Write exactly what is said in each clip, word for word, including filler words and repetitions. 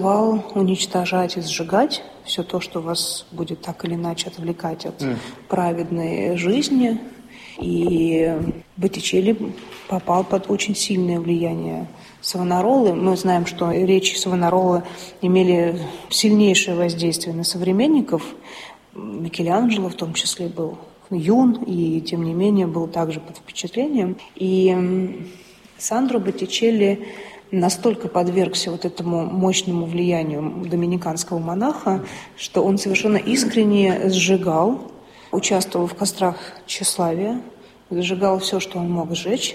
уничтожать и сжигать все то, что вас будет так или иначе отвлекать от mm. праведной жизни. И Боттичелли попал под очень сильное влияние Савонаролы. Мы знаем, что речи Савонаролы имели сильнейшее воздействие на современников. Микеланджело в том числе был юн, и тем не менее был также под впечатлением. И Сандро Боттичелли настолько подвергся вот этому мощному влиянию доминиканского монаха, что он совершенно искренне сжигал, участвовал в кострах тщеславия, сжигал все, что он мог сжечь.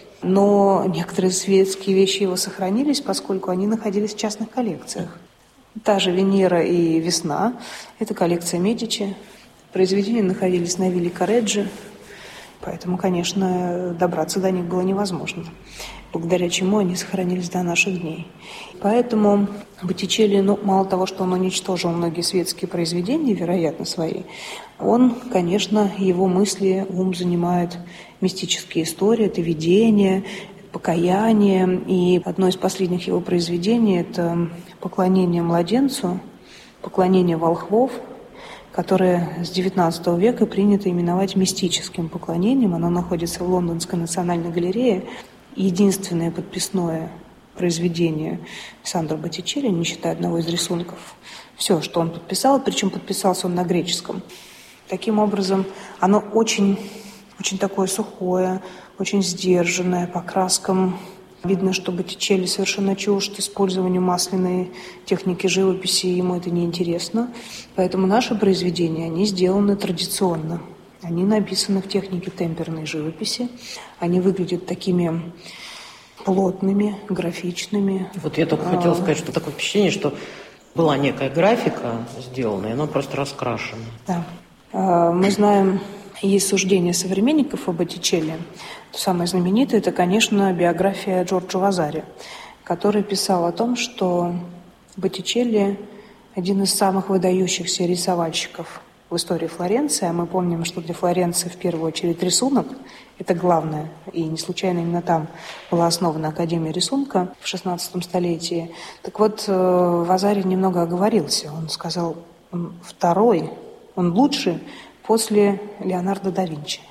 Но некоторые светские вещи его сохранились, поскольку они находились в частных коллекциях. Та же «Венера» и «Весна» – это коллекция Медичи. Произведения находились на вилле Корреджи, поэтому, конечно, добраться до них было невозможно, благодаря чему они сохранились до наших дней. Поэтому Боттичелли, ну, мало того, что он уничтожил многие светские произведения, вероятно, свои, он, конечно, его мысли, ум занимают мистические истории, это видение, покаяние. И одно из последних его произведений – это «Поклонение младенцу», «Поклонение волхвов», которое с девятнадцатого века принято именовать мистическим поклонением. Оно находится в Лондонской национальной галерее. Единственное подписное произведение Сандро Боттичелли, не считая одного из рисунков. Все, что он подписал, причем подписался он на греческом. Таким образом, оно очень, очень такое сухое, очень сдержанное, по краскам. Видно, что Боттичелли совершенно чужд использованию масляной техники живописи, ему это неинтересно. Поэтому наши произведения, они сделаны традиционно. Они написаны в технике темперной живописи. Они выглядят такими плотными, графичными. Вот я только а... хотела сказать, что такое впечатление, что была некая графика сделана, и она просто раскрашена. Да. А, мы знаем, есть суждения современников о Боттичелли. Самое знаменитое – это, конечно, биография Джорджо Вазари, который писал о том, что Боттичелли – один из самых выдающихся рисовальщиков в истории Флоренции. А мы помним, что для Флоренции в первую очередь рисунок – это главное. И не случайно именно там была основана Академия рисунка в шестнадцатом столетии. Так вот, Вазари немного оговорился. Он сказал, он второй, он лучший после Леонардо да Винчи.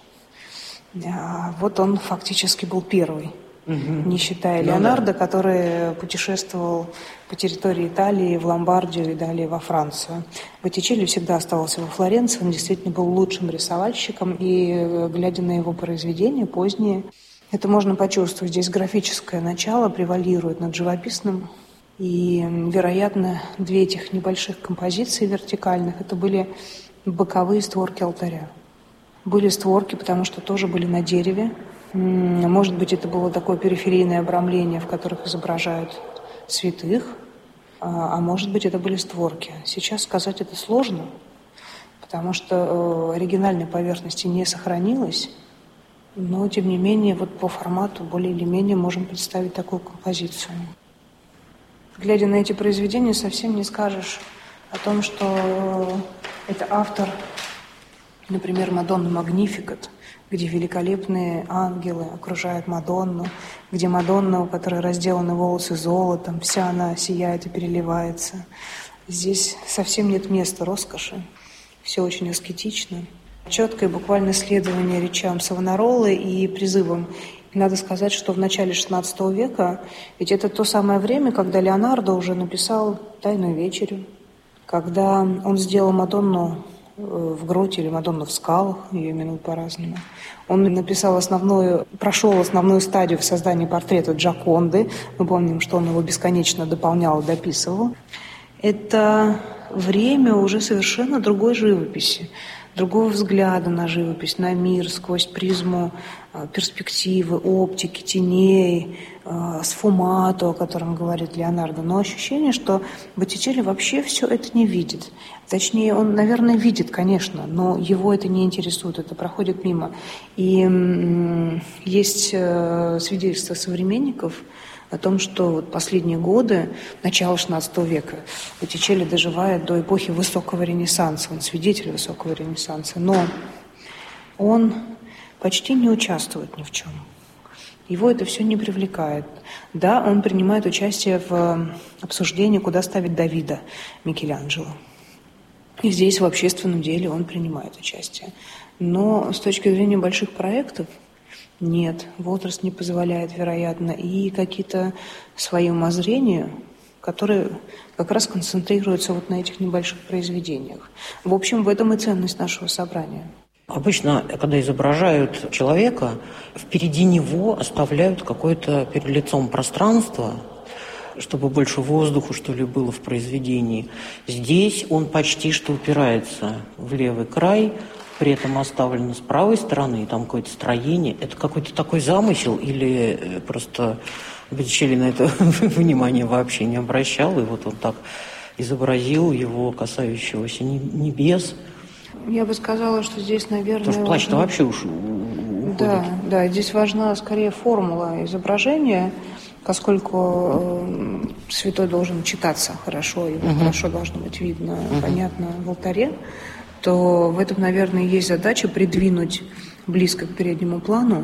А вот он фактически был первый, угу. не считая ну, Леонардо, да. который путешествовал по территории Италии, в Ломбардию и далее во Францию. Боттичелли всегда оставался во Флоренции, он действительно был лучшим рисовальщиком, и, глядя на его произведения поздние, это можно почувствовать. Здесь графическое начало превалирует над живописным, и, вероятно, две этих небольших композиции вертикальных – это были боковые створки алтаря. Были створки, потому что тоже были на дереве. Может быть, это было такое периферийное обрамление, в которых изображают святых, а может быть, это были створки. Сейчас сказать это сложно, потому что оригинальной поверхности не сохранилось, но, тем не менее, вот по формату более или менее можем представить такую композицию. Глядя на эти произведения, совсем не скажешь о том, что это автор, например, «Мадонна Магнификат», где великолепные ангелы окружают Мадонну, где Мадонна, у которой разделаны волосы золотом, вся она сияет и переливается. Здесь совсем нет места роскоши, все очень аскетично. Четкое буквально следование речам Савонаролы и призывам. Надо сказать, что в начале шестнадцатого века, ведь это то самое время, когда Леонардо уже написал «Тайную вечерю», когда он сделал Мадонну в гроте или Мадонна в скалах, ее именуют по-разному. Он написал основную, прошел основную стадию в создании портрета Джоконды. Мы помним, что он его бесконечно дополнял и дописывал. Это время уже совершенно другой живописи, другого взгляда на живопись, на мир сквозь призму перспективы, оптики, теней, сфумато, о котором говорит Леонардо. Но ощущение, что Боттичелли вообще все это не видит. Точнее, он, наверное, видит, конечно, но его это не интересует, это проходит мимо. И м- есть свидетельства современников о том, что вот последние годы, начало шестнадцатого века, Боттичелли доживает до эпохи высокого Ренессанса, он свидетель высокого Ренессанса, но он почти не участвует ни в чем. Его это все не привлекает. Да, он принимает участие в обсуждении, куда ставить Давида Микеланджело. И здесь в общественном деле он принимает участие. Но с точки зрения больших проектов нет, возраст не позволяет, вероятно, и какие-то свои умозрения, которые как раз концентрируются вот на этих небольших произведениях. В общем, в этом и ценность нашего собрания. Обычно, когда изображают человека, впереди него оставляют какое-то перед лицом пространство, чтобы больше воздуха, что ли, было в произведении. Здесь он почти что упирается в левый край, при этом оставлено с правой стороны, и там какое-то строение. Это какой-то такой замысел или просто Боттичелли на это внимание вообще не обращал, и вот он так изобразил его, касающегося небес. Я бы сказала, что здесь, наверное... Потому что плащ-то важно... вообще уж уходит. Да, да, здесь важна скорее формула изображения, поскольку э, святой должен читаться хорошо, его uh-huh. хорошо должно быть видно, uh-huh. понятно в алтаре, то в этом, наверное, есть задача придвинуть близко к переднему плану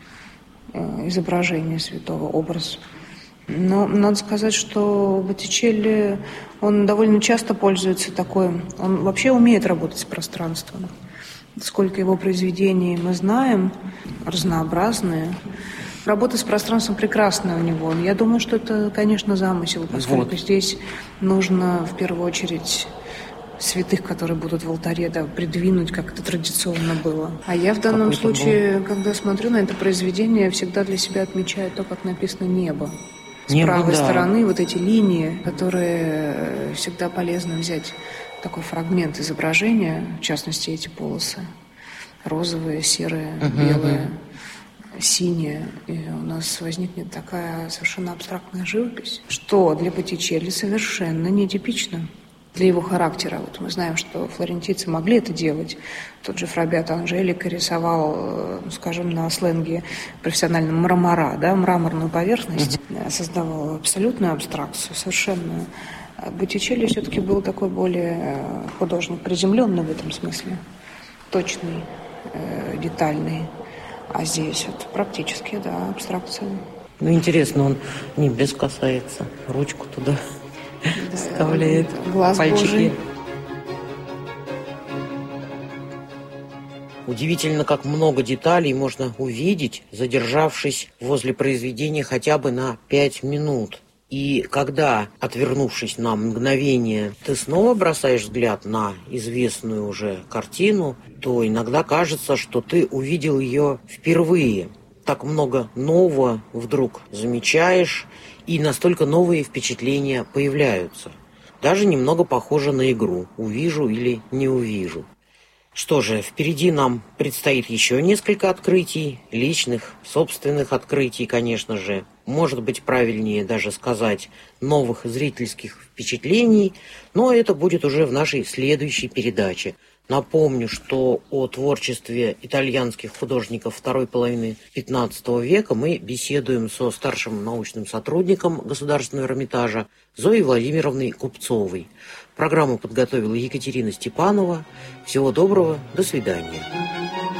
э, изображение святого, образ. Но надо сказать, что Боттичелли, он довольно часто пользуется такой, он вообще умеет работать с пространством. Сколько его произведений мы знаем, разнообразные. Работа с пространством прекрасная у него. Я думаю, что это, конечно, замысел, поскольку вот. Здесь нужно в первую очередь святых, которые будут в алтаре, да, придвинуть, как это традиционно было. А я в данном Какой-то случае, был... когда смотрю на это произведение, всегда для себя отмечаю то, как написано «небо». С Небо, правой да. стороны вот эти линии, которые всегда полезно взять такой фрагмент изображения, в частности, эти полосы. Розовые, серые, uh-huh, белые, uh-huh. синие. И у нас возникнет такая совершенно абстрактная живопись, что для Боттичелли совершенно нетипично. Для его характера. Вот мы знаем, что флорентийцы могли это делать. Тот же Фра Беато Анжелико рисовал, скажем, на сленге профессиональном мрамора, да, мраморную поверхность, mm-hmm. создавал абсолютную абстракцию, совершенно. Боттичелли все-таки был такой более художник, приземленный в этом смысле, точный, детальный. А здесь вот практически, да, абстракция. Ну, интересно, он небес касается, ручку туда... Да, вставляет глаз пальчики. Божий. Удивительно, как много деталей можно увидеть, задержавшись возле произведения хотя бы на пять минут. И когда, отвернувшись на мгновение, ты снова бросаешь взгляд на известную уже картину, то иногда кажется, что ты увидел ее впервые. Так много нового вдруг замечаешь, и настолько новые впечатления появляются. Даже немного похоже на игру «увижу или не увижу». Что же, впереди нам предстоит еще несколько открытий, личных, собственных открытий, конечно же. Может быть, правильнее даже сказать новых зрительских впечатлений, но это будет уже в нашей следующей передаче. Напомню, что о творчестве итальянских художников второй половины пятнадцатого века мы беседуем со старшим научным сотрудником Государственного Эрмитажа Зоей Владимировной Купцовой. Программу подготовила Екатерина Степанова. Всего доброго, до свидания.